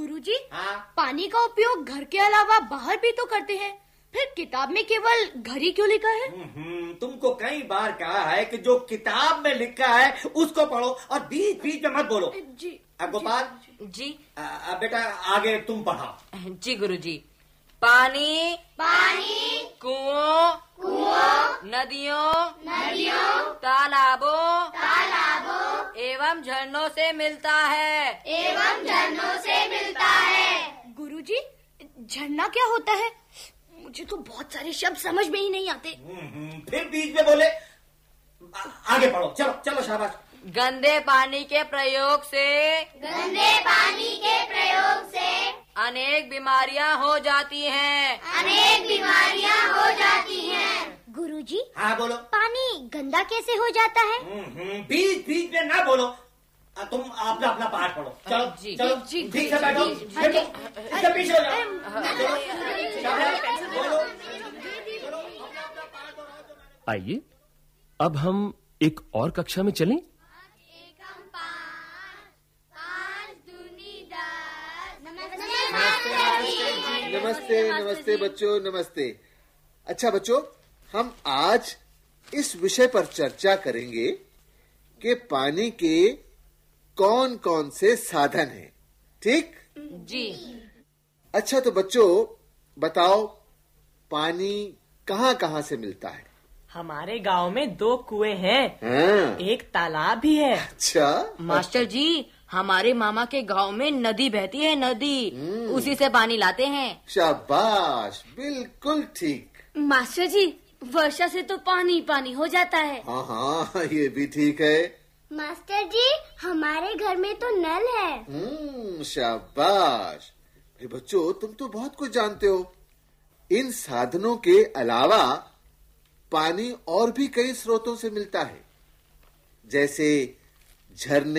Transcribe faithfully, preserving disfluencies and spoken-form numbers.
गुरुजी, हाँ? पानी का उपयोग घर के अलावा बाहर भी तो करते हैं, फिर किताब में केवल घर ही क्यों लिखा है? हम्म, तुमको कई बार कहा है कि जो किताब में लिखा है उसको पढ़ो और बीच बीच में मत बोलो। जी आ, गोपाल जी आ, आ, बेटा आगे तुम पढ़ाओ। जी गुरुजी। पानी पानी कुओं कुओं नदियों नदियों तालाबों तालाबों एवं झरनों से मिलता है। एवं झरनों से मिलता है। गुरुजी, झरना क्या होता है? मुझे तो बहुत सारे शब्द समझ में ही नहीं आते। हम्म, फिर बीच में बोले। आ, आगे पढ़ो, चलो चलो शाबाश। गंदे पानी के प्रयोग से गंदे पानी के प्रयोग से अनेक बीमारियां हो जाती हैं। अनेक बीमारियां हो जाती हैं। गुरुजी, हाँ बोलो। पानी गंदा कैसे हो जाता है? हम्म, बीच बीच में ना बोलो। आ, तुम अपना अपना पाठ पढ़ो। चलो जी, चलो जी, ठीक से बैठो। जी, जी, बैठो, जी। इसके पीछे हो जाओ। चलो, शाबाश, बोलो। आइए अब हम एक और कक्षा में चलें। नमस्ते नमस्ते बच्चों, नमस्ते। अच्छा बच्चों, हम आज इस विषय पर चर्चा करेंगे कि पानी के कौन कौन से साधन हैं। ठीक? जी। अच्छा तो बच्चों बताओ, पानी कहाँ कहाँ से मिलता है? हमारे गांव में दो कुएं हैं। हाँ। एक तालाब भी है। अच्छा मास्टर जी, हमारे मामा के गांव में नदी बहती है, नदी, उसी से पानी लाते हैं। शाबाश, बिल्कुल ठीक। मास्टर जी, वर्षा से तो पानी पानी हो जाता है। हाँ हाँ, ये भी ठीक है। मास्टर जी, हमारे घर में तो नल है। हम्म, शाबाश। भाई बच्चों, तुम तो बहुत कुछ जानते हो। इन साधनों के अलावा पानी और भी कई स्रोतों से मिलता है, जैसे झरने,